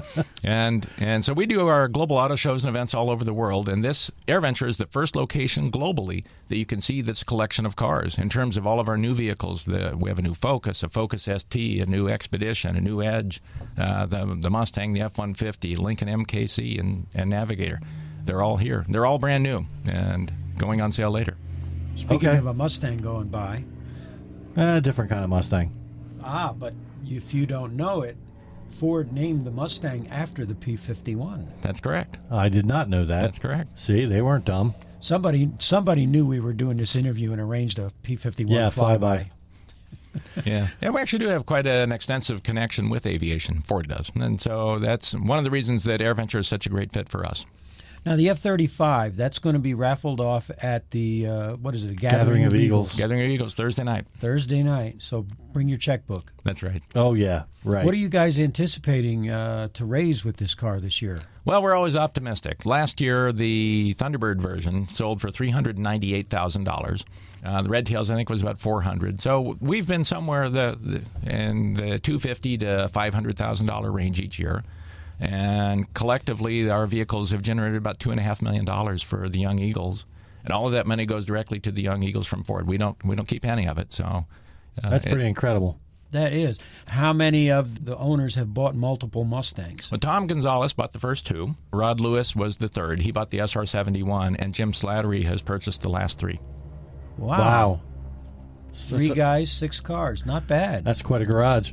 and and so we do our global auto shows and events all over the world, and this AirVenture is the first location globally that you can see this collection of cars. In terms of all of our new vehicles, the, we have a new Focus, a Focus S T, a new Expedition, a new Edge, uh, the, the Mustang, the F one fifty, Lincoln M K C, and, and Navigator. They're all here. They're all brand new and going on sale later. Speaking Okay. of a Mustang going by, A uh, different kind of Mustang. ah, but if you don't know it, Ford named the Mustang after the P fifty-one. That's correct. I did not know that. That's correct. See, they weren't dumb. Somebody somebody knew we were doing this interview and arranged a P fifty-one Yeah, flyby. flyby. yeah. yeah, we actually do have quite an extensive connection with aviation. Ford does. And so that's one of the reasons that AirVenture is such a great fit for us. Now, the F thirty-five, that's going to be raffled off at the, uh, what is it, a Gathering, Gathering of Eagles. Gathering of Eagles, Thursday night. Thursday night. So bring your checkbook. That's right. Oh, yeah, right. What are you guys anticipating uh, to raise with this car this year? Well, we're always optimistic. Last year, the Thunderbird version sold for three hundred ninety-eight thousand dollars. Uh, the Red Tails, I think, was about four hundred thousand dollars. So we've been somewhere the, the, in the two hundred fifty thousand to five hundred thousand dollars range each year. And collectively, our vehicles have generated about two and a half million dollars for the Young Eagles, and all of that money goes directly to the Young Eagles from Ford. We don't we don't keep any of it. So uh, that's pretty it, incredible. That is. How many of the owners have bought multiple Mustangs? Well, Tom Gonzalez bought the first two. Rod Lewis was the third. He bought the S R seventy-one, and Jim Slattery has purchased the last three. Wow! Wow. Three So- guys, six cars. Not bad. That's quite a garage.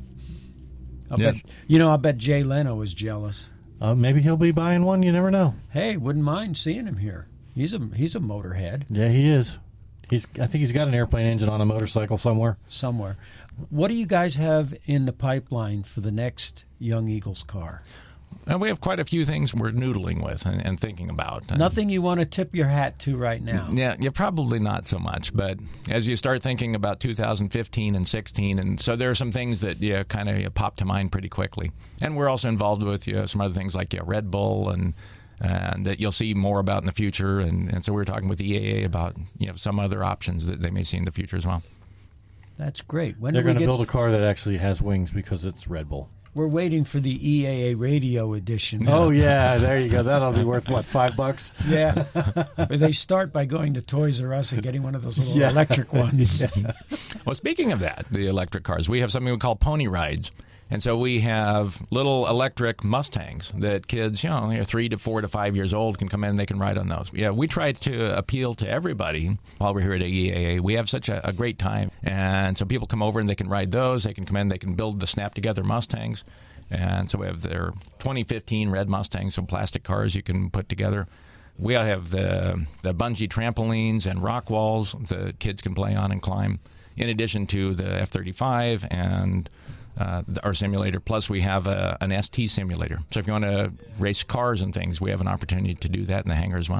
I Yes. bet, you know, I bet Jay Leno is jealous. Uh, maybe he'll be buying one. You never know. Hey, wouldn't mind seeing him here. He's a he's a motorhead Yeah, he is. He's. I think he's got an airplane engine on a motorcycle somewhere. somewhere. What do you guys have in the pipeline for the next Young Eagles car? And we have quite a few things we're noodling with and, and thinking about. And Nothing you want to tip your hat to right now. Yeah, yeah, probably not so much. But as you start thinking about two thousand fifteen and sixteen, and so there are some things that yeah, kind of pop to mind pretty quickly. And we're also involved with you know, some other things like yeah, Red Bull and and that you'll see more about in the future. And, and so we're talking with E A A about you know some other options that they may see in the future as well. That's great. When They're do we going to get? build a car that actually has wings because it's Red Bull. We're waiting for the E A A radio edition. Oh yeah, there you go. That'll be worth what, five bucks? Yeah. They start by going to Toys R Us and getting one of those little Yeah. electric ones. Well, speaking of that, the electric cars, we have something we call pony rides. And so we have little electric Mustangs that kids, you know, they're three to four to five years old can come in and they can ride on those. Yeah, we try to appeal to everybody while we're here at E A A. We have such a, a great time. And so people come over and they can ride those. They can come in, they can build the snap-together Mustangs. And so we have their twenty fifteen red Mustangs, some plastic cars you can put together. We have the, the bungee trampolines and rock walls the kids can play on and climb, in addition to the F thirty-five and uh, our simulator. Plus, we have a, an S T simulator. So if you want to race cars and things, we have an opportunity to do that in the hangar as well.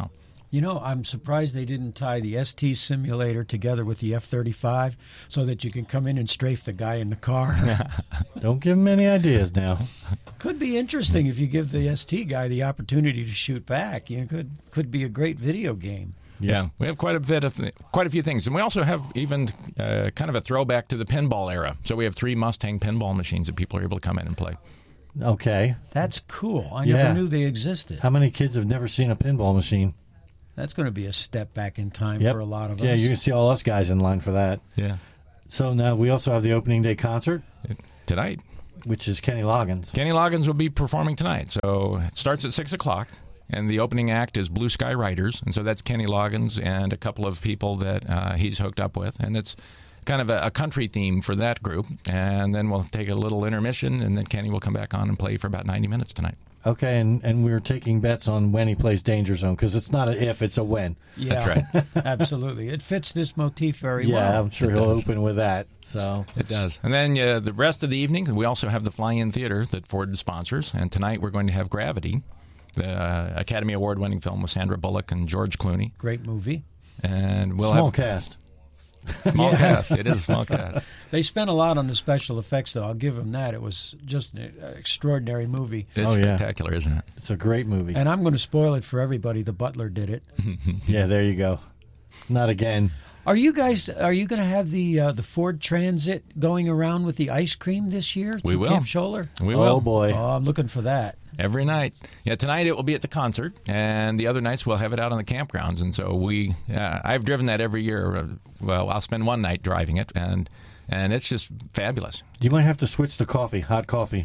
You know, I'm surprised they didn't tie the S T simulator together with the F thirty-five so that you can come in and strafe the guy in the car. Don't give him any ideas now. Could be interesting if you give the S T guy the opportunity to shoot back. You know, could could be a great video game. Yeah, yeah we have quite a bit of th- quite a few things, and we also have even uh, kind of a throwback to the pinball era. So we have three Mustang pinball machines that people are able to come in and play. Okay, that's cool. I yeah. never knew they existed. How many kids have never seen a pinball machine? That's going to be a step back in time yep. for a lot of yeah, us. Yeah, you can see all us guys in line for that. Yeah. So now we also have the opening day concert. Tonight. Which is Kenny Loggins. Kenny Loggins will be performing tonight. So it starts at six o'clock, and the opening act is Blue Sky Riders. And so that's Kenny Loggins and a couple of people that uh, he's hooked up with. And it's kind of a, a country theme for that group. And then we'll take a little intermission, and then Kenny will come back on and play for about ninety minutes tonight. Okay, and, and we're taking bets on when he plays Danger Zone, because it's not an if, it's a when. Yeah, that's right. Absolutely. It fits this motif very yeah, well. Yeah, I'm sure it he'll does. open with that. So It does. And then uh, the rest of the evening, we also have the Fly-In Theater that Ford sponsors. And tonight we're going to have Gravity, the uh, Academy Award-winning film with Sandra Bullock and George Clooney. Great movie. And we'll Small have cast. Small yeah. cast. It is a small cast. They spent a lot on the special effects, though. I'll give them that. It was just an extraordinary movie. It's oh, yeah. spectacular, isn't it? It's a great movie. And I'm going to spoil it for everybody. The Butler did it. Yeah, there you go. Not again. Are you guys? Are you going to have the uh, the Ford Transit going around with the ice cream this year? We will. Camp Scholler? We will. Oh boy! Oh, I'm looking for that. Every night. Yeah, tonight it will be at the concert, and the other nights we'll have it out on the campgrounds. And so we, uh, I've driven that every year. Well, I'll spend one night driving it, and and it's just fabulous. You might have to switch to coffee, hot coffee.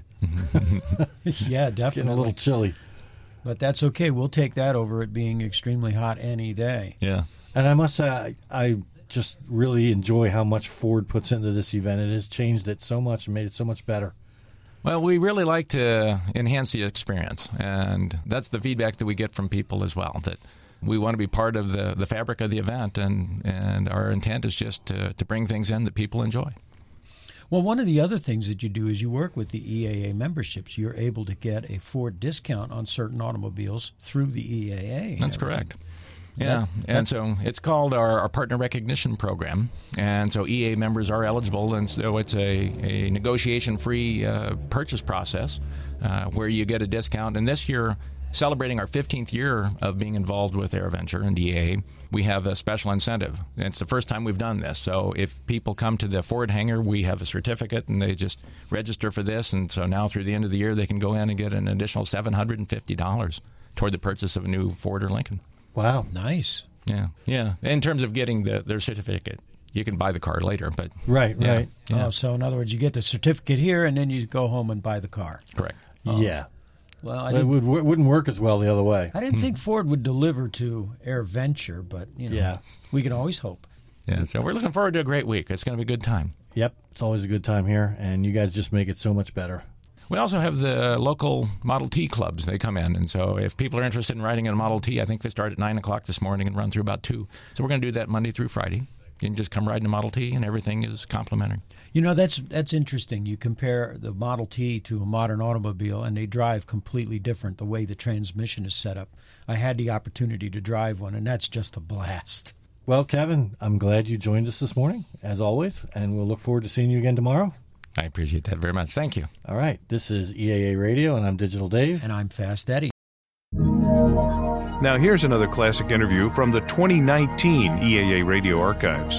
Yeah, definitely. It's getting a little chilly. But that's okay. We'll take that over it being extremely hot any day. Yeah. And I must say, I, I just really enjoy how much Ford puts into this event. It has changed it so much and made it so much better. Well, we really like to enhance the experience, and that's the feedback that we get from people as well, that we want to be part of the, the fabric of the event, and, and our intent is just to, to bring things in that people enjoy. Well, one of the other things that you do is you work with the E A A memberships. You're able to get a Ford discount on certain automobiles through the E A A. That's correct. Yeah, and so it's called our, our Partner Recognition Program, and so E A members are eligible, and so it's a, a negotiation-free uh, purchase process uh, where you get a discount. And this year, celebrating our fifteenth year of being involved with AirVenture and E A A, we have a special incentive. And it's the first time we've done this. So if people come to the Ford hangar, we have a certificate, and they just register for this. And so now through the end of the year, they can go in and get an additional seven hundred fifty dollars toward the purchase of a new Ford or Lincoln. Wow. Nice. Yeah, yeah. In terms of getting the, their certificate, you can buy the car later, but... Right, yeah, right. Yeah. Oh, so in other words, you get the certificate here, and then you go home and buy the car. Correct. Oh. Yeah. Well, I But it didn't, would, wouldn't work as well the other way. I didn't think Ford would deliver to AirVenture, but, you know, Yeah. we can always hope. Yeah, so we're looking forward to a great week. It's going to be a good time. Yep. It's always a good time here, and you guys just make it so much better. We also have the local Model T clubs. They come in, and so if people are interested in riding in a Model T, I think they start at nine o'clock this morning and run through about two. So we're going to do that Monday through Friday. You can just come ride in a Model T, and everything is complimentary. You know, that's that's interesting. You compare the Model T to a modern automobile, and they drive completely different, the way the transmission is set up. I had the opportunity to drive one, and that's just a blast. Well, Kevin, I'm glad you joined us this morning, as always, and we'll look forward to seeing you again tomorrow. I appreciate that very much. Thank you. All right. This is E A A Radio, and I'm Digital Dave. And I'm Fast Eddie. Now here's another classic interview from the twenty nineteen E A A Radio archives.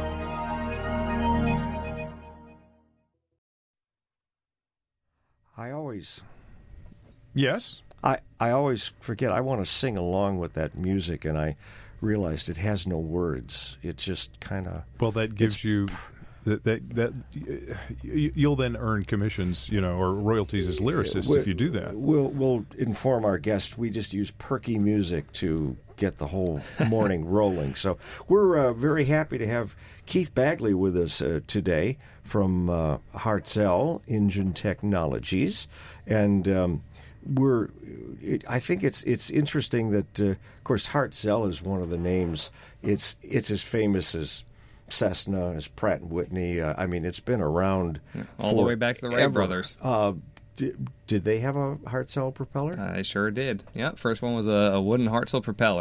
I always... Yes? I, I always forget. I want to sing along with that music, and I realized it has no words. It just kind of... Well, that gives you... That, that that you'll then earn commissions, you know, or royalties as lyricists we'll, if you do that. We'll we'll inform our guests. We just use perky music to get the whole morning rolling. So we're uh, very happy to have Keith Bagley with us uh, today from uh, Hartzell Engine Technologies, and um, we're. It, I think it's it's interesting that, uh, of course, Hartzell is one of the names. It's it's as famous as Cessna, as Pratt and Whitney. Uh, I mean, it's been around all the way back to the Wright brothers. Uh, did, did they have a Hartzell propeller? I sure did. Yeah, first one was a, a wooden Hartzell propeller.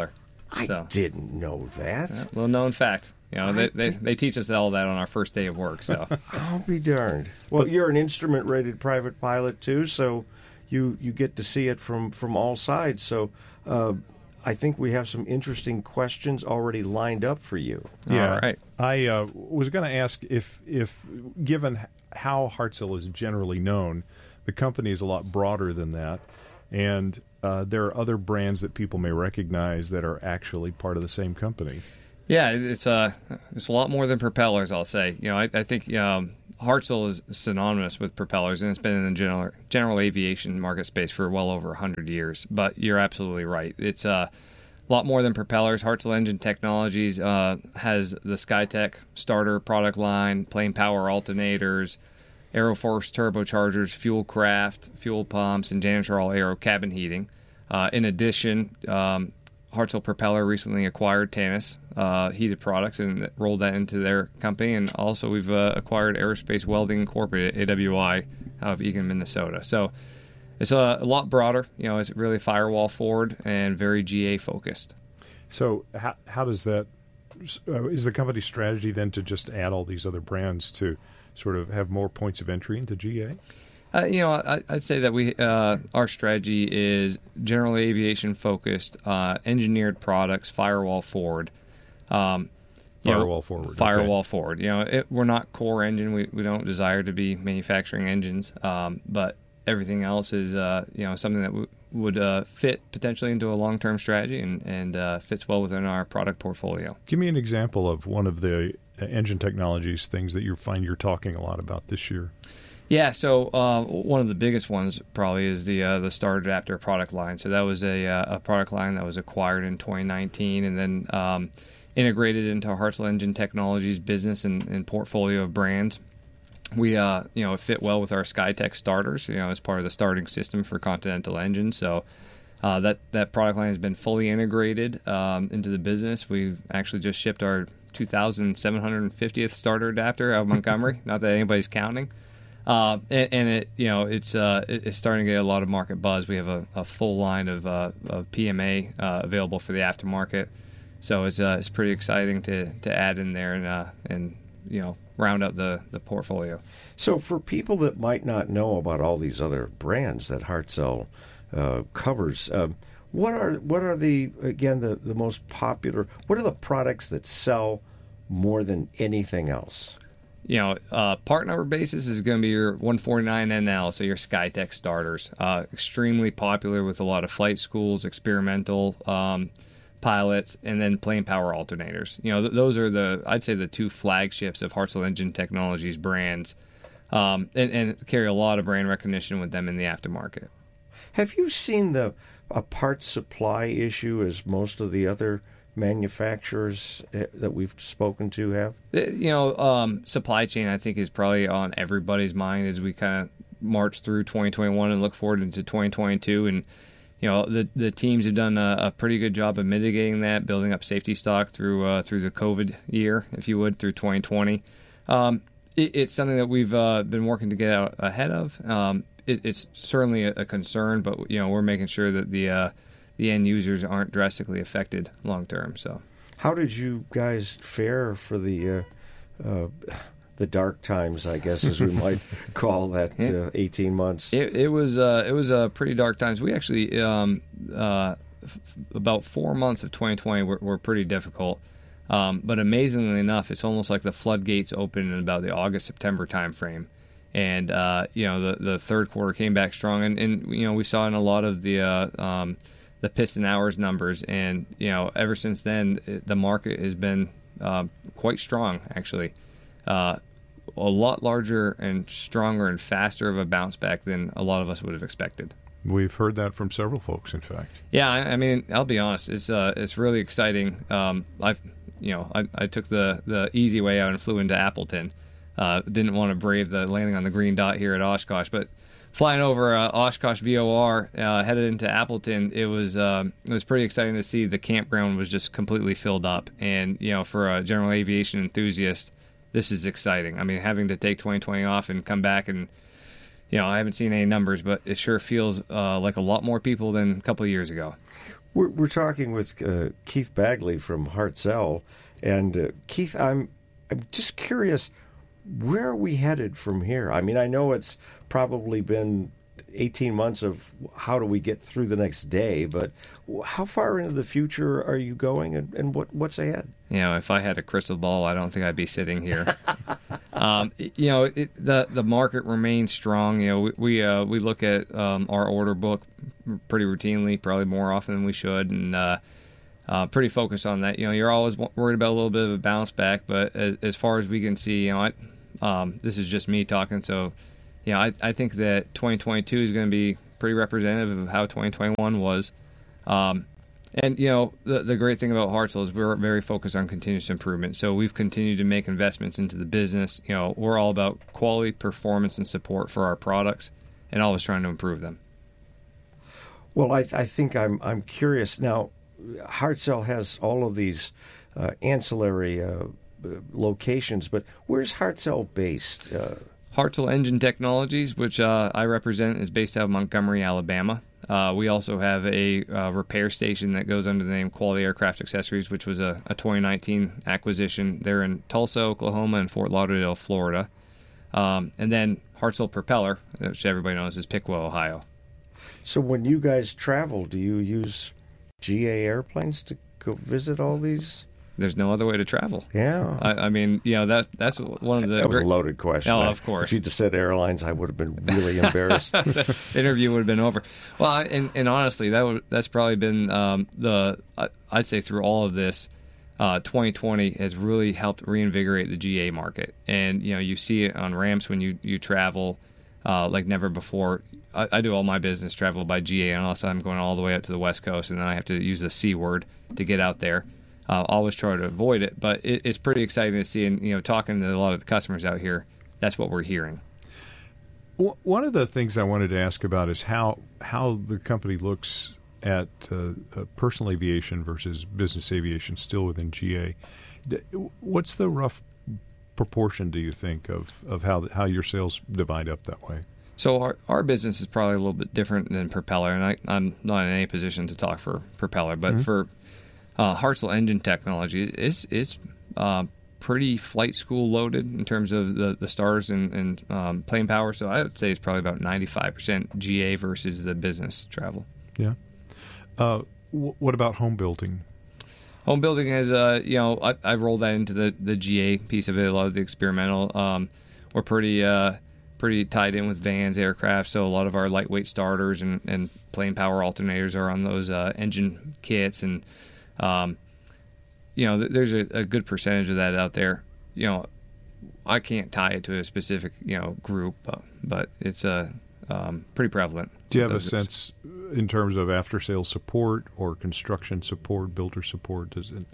I so. didn't know that. Yeah, little known fact. You know, they, they they teach us all that on our first day of work. So I'll be darned. Well, but, you're an instrument-rated private pilot too, so you you get to see it from from all sides. So. Uh, I think we have some interesting questions already lined up for you. Yeah, all right. I uh, was going to ask if, if, given how Hartzell is generally known, the company is a lot broader than that, and uh, there are other brands that people may recognize that are actually part of the same company. Yeah, it's uh, it's a lot more than propellers, I'll say. You know, I, I think um, Hartzell is synonymous with propellers, and it's been in the general general aviation market space for well over one hundred years. But you're absolutely right. It's uh, a lot more than propellers. Hartzell Engine Technologies uh, has the SkyTech starter product line, plane power alternators, Aeroforce turbochargers, fuel craft, fuel pumps, and Janitrol aero cabin heating. Uh, in addition, um, Hartzell Propeller recently acquired Tannis uh, heated products and rolled that into their company. And also we've uh, acquired Aerospace Welding Incorporated, A W I, out of Eagan, Minnesota. So it's a, a lot broader. You know, it's really firewall forward and very G A focused. So how, how does that, uh, is the company's strategy then to just add all these other brands to sort of have more points of entry into G A? Uh, you know, I, I'd say that we uh, our strategy is general aviation focused, uh, engineered products, firewall forward. Um, firewall know, forward. Firewall okay. forward. You know, it, we're not core engine. We we don't desire to be manufacturing engines, um, but everything else is uh, you know something that w- would uh, fit potentially into a long term strategy and and uh, fits well within our product portfolio. Give me an example of one of the engine technologies things that you find you're talking a lot about this year. Yeah, so uh, one of the biggest ones probably is the uh, the Star Adapter product line. So that was a uh, a product line that was acquired in twenty nineteen and then um, integrated into Hartzell Engine Technologies business and, and portfolio of brands. We uh, you know, it fit well with our SkyTech starters, you know, as part of the starting system for Continental engines. So uh, that that product line has been fully integrated um, into the business. We've actually just shipped our two thousand seven hundred fiftieth starter adapter out of Montgomery. Not that anybody's counting. Uh, and, and it, you know, it's uh, it's starting to get a lot of market buzz. We have a, a full line of, uh, of P M A uh, available for the aftermarket, so it's uh, it's pretty exciting to, to add in there and uh, and you know round out the, the portfolio. So for people that might not know about all these other brands that Hartzell uh, covers, uh, what are what are the again the, the most popular? What are the products that sell more than anything else? You know, uh, part number basis is going to be your one forty-nine N L, so your SkyTech starters. Uh, extremely popular with a lot of flight schools, experimental um, pilots, and then plane power alternators. You know, th- those are the, I'd say, the two flagships of Hartzell Engine Technologies brands, um, and, and carry a lot of brand recognition with them in the aftermarket. Have you seen the a parts supply issue as most of the other manufacturers that we've spoken to have? You know, um, supply chain, I think, is probably on everybody's mind as we kind of march through twenty twenty-one and look forward into twenty twenty-two. And, you know, the the teams have done a, a pretty good job of mitigating that, building up safety stock through uh, through the COVID year, if you would, through twenty twenty. Um, it, it's something that we've uh, been working to get out ahead of. Um, it, it's certainly a, a concern, but, you know, we're making sure that the uh, the end users aren't drastically affected long term. So, how did you guys fare for the uh, uh, the dark times, I guess, as we might call that uh, eighteen months? It, it was uh, it was uh, pretty dark times. We actually um, uh, f- about four months of twenty twenty were, were pretty difficult. Um, but amazingly enough, it's almost like the floodgates opened in about the August September timeframe. And uh, you know, the the third quarter came back strong, and, and you know, we saw in a lot of the uh, um, the piston hours numbers, and you know, ever since then, it, the market has been uh, quite strong. Actually, uh, a lot larger and stronger and faster of a bounce back than a lot of us would have expected. We've heard that from several folks, in fact. Yeah, I, I mean, I'll be honest, it's uh, it's really exciting. Um, I've you know, I, I took the the easy way out and flew into Appleton. Uh, didn't want to brave the landing on the green dot here at Oshkosh, but flying over uh, Oshkosh V O R, uh, headed into Appleton, it was um, it was pretty exciting to see the campground was just completely filled up. And you know, for a general aviation enthusiast, this is exciting. I mean, having to take twenty twenty off and come back, and you know, I haven't seen any numbers, but it sure feels uh, like a lot more people than a couple of years ago. We're, we're talking with uh, Keith Bagley from Hartzell. And uh, Keith, I'm I'm just curious, where are we headed from here? I mean, I know it's probably been eighteen months of how do we get through the next day, but how far into the future are you going, and, and what what's ahead? You know, if I had a crystal ball, I don't think I'd be sitting here. um, you know, it, the the market remains strong. You know, we we, uh, we look at um, our order book pretty routinely, probably more often than we should, and uh, uh, pretty focused on that. You know, you're always worried about a little bit of a bounce back, but as, as far as we can see, you know, I, um, this is just me talking, so. Yeah, I, I think that twenty twenty-two is going to be pretty representative of how twenty twenty-one was. Um, and, you know, the, the great thing about Hartzell is we're very focused on continuous improvement. So we've continued to make investments into the business. You know, we're all about quality, performance, and support for our products and always trying to improve them. Well, I, I think I'm, I'm curious. Now, Hartzell has all of these uh, ancillary uh, locations, but where's Hartzell based? Uh, Hartzell Engine Technologies, which uh, I represent, is based out of Montgomery, Alabama. Uh, we also have a uh, repair station that goes under the name Quality Aircraft Accessories, which was a, a twenty nineteen acquisition. They're in Tulsa, Oklahoma, and Fort Lauderdale, Florida. Um, and then Hartzell Propeller, which everybody knows is Piqua, Ohio. So when you guys travel, do you use G A airplanes to go visit all these? There's no other way to travel. Yeah. I, I mean, you know, that that's one of the... That was a loaded question. Oh, of course. If you just said airlines, I would have been really embarrassed. The interview would have been over. Well, I, and, and honestly, that would, that's probably been um, the... I, I'd say through all of this, uh, twenty twenty has really helped reinvigorate the G A market. And, you know, you see it on ramps when you, you travel uh, like never before. I, I do all my business travel by G A unless I'm going all the way up to the West Coast, and then I have to use the C word to get out there. Uh, always try to avoid it, but it, it's pretty exciting to see. And you know, talking to a lot of the customers out here, that's what we're hearing. Well, one of the things I wanted to ask about is how how the company looks at uh, uh, personal aviation versus business aviation, still within G A. What's the rough proportion, do you think, of, of how how your sales divide up that way? So our our business is probably a little bit different than Propeller, and I, I'm not in any position to talk for Propeller, but mm-hmm. for Uh, Hartzell Engine Technology is is uh, pretty flight school loaded in terms of the, the stars and, and um, plane power. So I would say it's probably about ninety-five percent G A versus the business travel. Yeah. Uh, w- what about home building? Home building has, uh, you know, I, I rolled that into the, the G A piece of it, a lot of the experimental. Um, we're pretty uh, pretty tied in with vans, aircraft, so a lot of our lightweight starters and, and plane power alternators are on those uh, engine kits, and Um, you know, th- there's a, a good percentage of that out there. You know, I can't tie it to a specific, you know, group, uh, but it's uh, um, pretty prevalent. Do you have a sense in terms of after-sales support or construction support, builder support? Does it?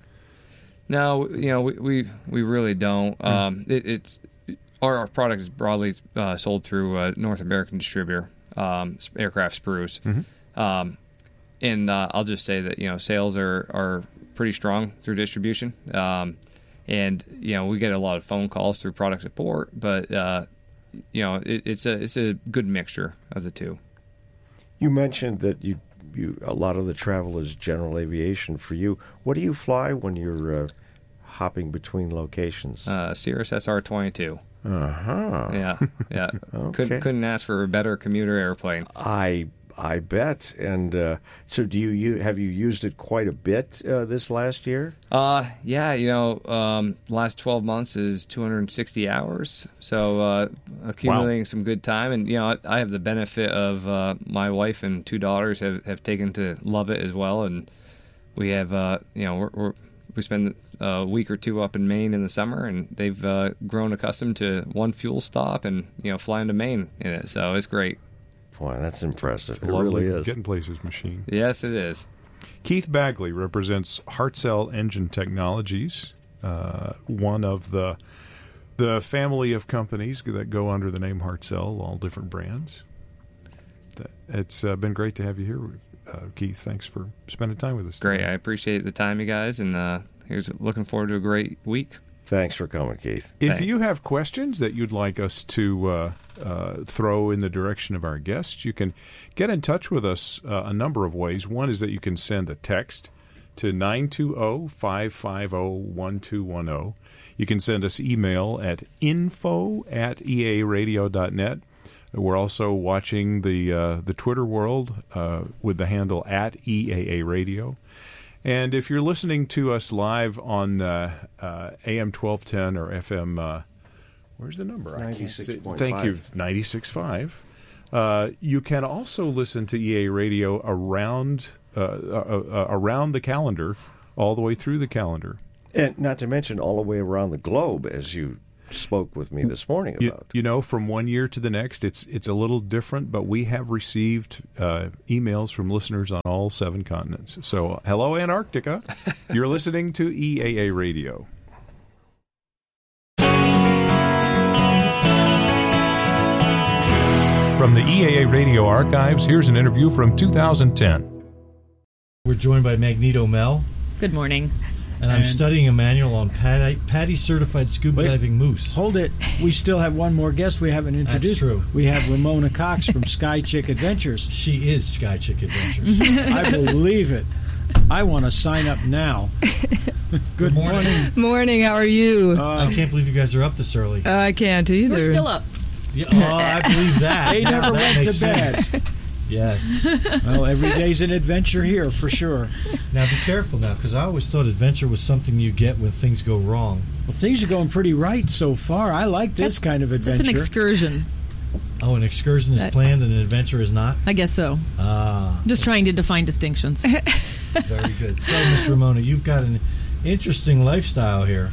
No, you know, we we, we really don't. Mm. Um, it, it's our, our product is broadly uh, sold through a North American distributor, um, Aircraft Spruce. Mm-hmm. Um, And uh, I'll just say that, you know, sales are, are pretty strong through distribution. Um, and, you know, we get a lot of phone calls through product support, but, uh, you know, it, it's a it's a good mixture of the two. You mentioned that you, you a lot of the travel is general aviation for you. What do you fly when you're uh, hopping between locations? Uh, Cirrus S R twenty-two. Uh-huh. Yeah, yeah. Okay. Couldn't, couldn't ask for a better commuter airplane. I... I bet. And uh, so, do you, you have you used it quite a bit uh, this last year? Uh, yeah. You know, um, last twelve months is two hundred sixty hours. So uh, accumulating wow. some good time, and you know, I, I have the benefit of uh, my wife and two daughters have, have taken to love it as well, and we have uh, you know we're, we're, we spend a week or two up in Maine in the summer, and they've uh, grown accustomed to one fuel stop and you know flying to Maine in it. So it's great. Boy, that's impressive. It really is. Getting places machine. Yes, it is. Keith Bagley represents Hartzell Engine Technologies, uh, one of the the family of companies that go under the name Hartzell, all different brands. It's uh, been great to have you here, uh, Keith. Thanks for spending time with us today. Great. I appreciate the time, you guys, and uh, here's looking forward to a great week. Thanks for coming, Keith. If Thanks. you have questions that you'd like us to uh, uh, throw in the direction of our guests. You can get in touch with us uh, a number of ways. One is that you can send a text to nine two zero, five five zero, one two one zero. You can send us email at info at e a radio dot net. We're also watching the uh, the Twitter world uh, with the handle at E A A Radio. And if you're listening to us live on uh, uh, A M twelve ten or F M, uh, where's the number? ninety-six point five. Thank you, ninety-six point five. Uh, you can also listen to E A Radio around uh, uh, uh, around the calendar, all the way through the calendar. And not to mention all the way around the globe, as you spoke with me this morning about. You, you know, from one year to the next, it's it's a little different, but we have received uh, emails from listeners on all seven continents. So, hello, Antarctica. You're listening to E A A Radio. From the E A A Radio archives, here's an interview from two thousand ten. We're joined by Magneto Mel. Good morning. And I'm And- studying a manual on Patty, Patty Certified Scuba Wait. Diving Moose. Hold it. We still have one more guest we haven't introduced. That's true. We have Ramona Cox from Sky Chick Adventures. She is Sky Chick Adventures. I believe it. I want to sign up now. Good morning. morning. Morning, how are you? Uh, I can't believe you guys are up this early. I can't either. We're still up. Yeah, oh, I believe that. They never That went makes to bed. sense. Yes. Well, every day's an adventure here for sure. Now be careful now, because I always thought adventure was something you get when things go wrong. Well, things are going pretty right so far. I like this That's- kind of adventure. That's an excursion. Oh, an excursion is That- planned and an adventure is not? I guess so. Ah. Just trying to define distinctions. Very good. So, Miss Ramona, you've got an interesting lifestyle here.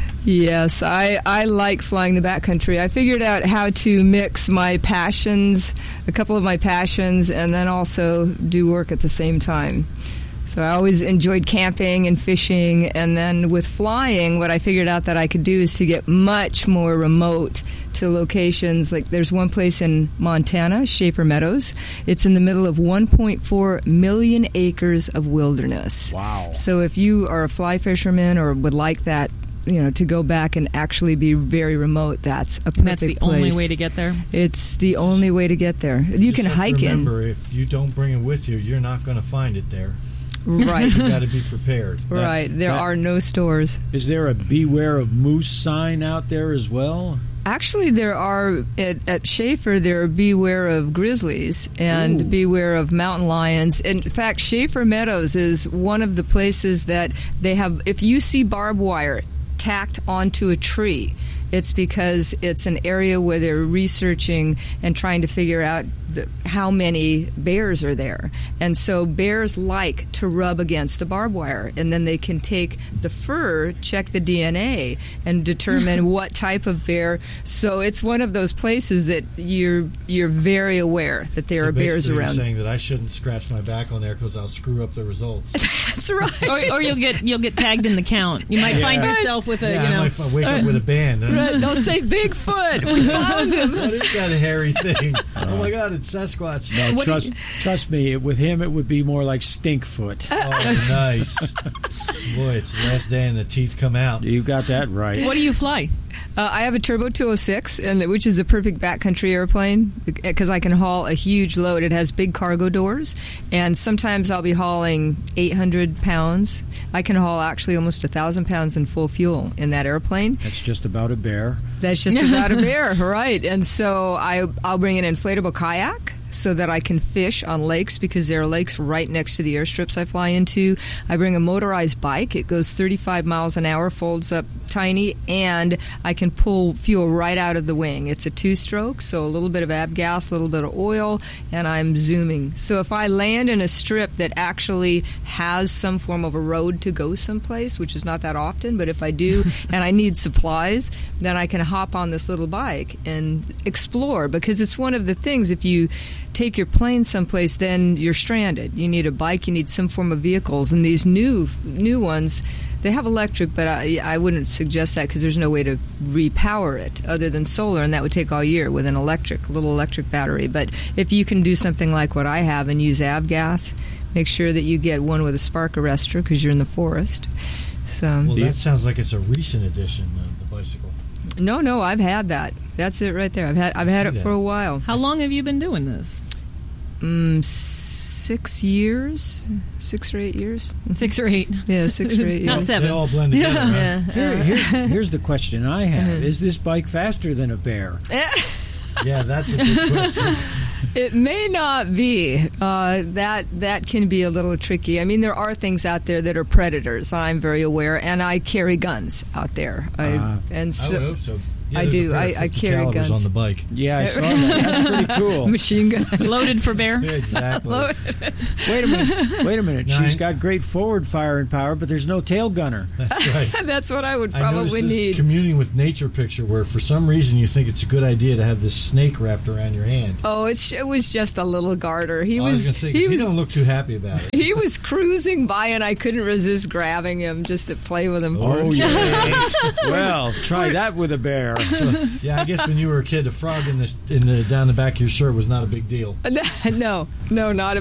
Yes, I, I like flying the backcountry. I figured out how to mix my passions, a couple of my passions, and then also do work at the same time. So I always enjoyed camping and fishing, and then with flying, what I figured out that I could do is to get much more remote to locations. Like there's one place in Montana, Schaefer Meadows. It's in the middle of one point four million acres of wilderness. Wow. So if you are a fly fisherman or would like that, you know, to go back and actually be very remote, that's a perfect And that's the place. only way to get there? It's the only way to get there. You Just can have to hike in. remember, if you don't bring it with you, you're not going to find it there. Right. You got to be prepared. Right. There that- are no stores. Is there a beware of moose sign out there as well? Actually, there are at, at Schaefer. There are beware of grizzlies and Ooh. beware of mountain lions. In fact, Schaefer Meadows is one of the places that they have. If you see barbed wire tacked onto a tree, it's because it's an area where they're researching and trying to figure out the, how many bears are there. And so bears like to rub against the barbed wire, and then they can take the fur, check the D N A, and determine what type of bear. So it's one of those places that you're you're very aware that there So are bears basically around. You're saying that I shouldn't scratch my back on there because I'll screw up the results. That's right. or, or you'll get you'll get tagged in the count. You might Yeah. find yourself with a yeah, you know. I might f- wake up with a band. Huh? Right, they'll say Bigfoot. We found him. What is that hairy thing? Oh my God, it's Sasquatch. No, What do trust trust me. With him, it would be more like Stinkfoot. Oh, nice. Boy, it's the last day and the teeth come out. You got that right. What do you fly? Uh, I have a Turbo two oh six, and which is a perfect backcountry airplane because I can haul a huge load. It has big cargo doors, and sometimes I'll be hauling eight hundred pounds. I can haul actually almost one thousand pounds in full fuel in that airplane. That's just about a bear. That's just about a bear, right? And so I, I'll bring an inflatable kayak so that I can fish on lakes because there are lakes right next to the airstrips I fly into. I bring a motorized bike. It goes thirty-five miles an hour, folds up tiny, and I can pull fuel right out of the wing. It's a two-stroke, so a little bit of avgas, a little bit of oil, and I'm zooming. So if I land in a strip that actually has some form of a road to go someplace, which is not that often, but if I do and I need supplies, then I can hop on this little bike and explore, because it's one of the things, if you take your plane someplace, then you're stranded. You need a bike, you need some form of vehicles, and these new new ones, they have electric, but I, I wouldn't suggest that because there's no way to repower it other than solar, and that would take all year with an electric, little electric battery. But if you can do something like what I have and use avgas, make sure that you get one with a spark arrestor because you're in the forest. So Well, that sounds like it's a recent addition of the bicycle. no, no, I've had that. That's it right there. I've had I've had it that. for a while. How long have you been doing this? Mm, six years, six or eight years. Six or eight. Yeah, six or eight years. Not seven. They all blend together. huh? Yeah. Here, uh, here's, here's the question I have: Uh-huh. Is this bike faster than a bear? Yeah, that's a good question. It may not be. Uh, that that can be a little tricky. I mean, there are things out there that are predators. I'm very aware, and I carry guns out there. I, Uh, and so I would hope so. Yeah, I there's a do. pair of I, I fifty carry calibers guns on the bike. Yeah, I saw that. That's pretty cool. Machine gun. Loaded for bear? Yeah, exactly. Wait a minute. Wait a minute. No, She's I- got great forward firing power, but there's no tail gunner. That's right. That's what I would I noticed probably this need. communing with nature picture where for some reason you think it's a good idea to have this snake wrapped around your hand. Oh, it's, it was just a little garter. He I was. was going to say, 'cause he you was. don't look too happy about it. He was cruising by, and I couldn't resist grabbing him just to play with him. for Oh, a yeah. Well, try that with a bear. Yeah, I guess when you were a kid, a frog in the, in the down the back of your shirt was not a big deal. no, no, not